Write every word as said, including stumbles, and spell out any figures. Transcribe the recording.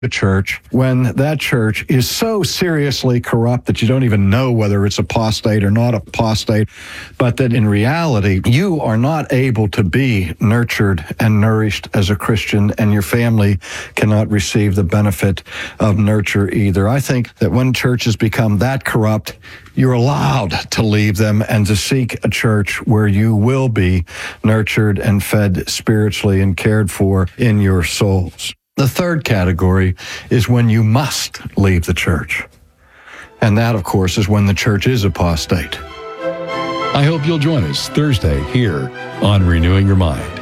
the church when that church is so seriously corrupt that you don't even know whether it's apostate or not apostate, but that in reality, you are not able to be nurtured and nourished as a Christian, and your family cannot receive the benefit of nurture either. I think that when churches become that corrupt, you're allowed to leave them and to seek a church where you will be nurtured and fed spiritually and cared for in your souls. The third category is when you must leave the church. And that, of course, is when the church is apostate. I hope you'll join us Thursday here on Renewing Your Mind.